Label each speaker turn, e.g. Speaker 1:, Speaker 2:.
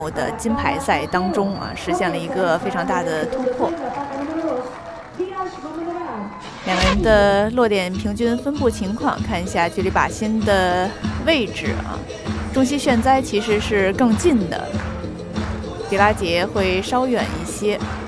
Speaker 1: 的金牌赛当中啊，实现了一个非常大的突破。两个人的落点平均分布情况，看一下距离靶心的位置啊，中西炫哉其实是更近的，迪拉杰会稍远一些。